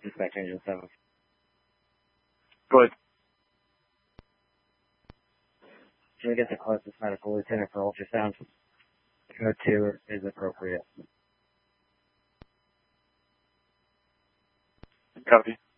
Dispatch Engine 7. Go ahead. Can we get the closest medical lieutenant for ultrasound? Code 2 is appropriate. Copy.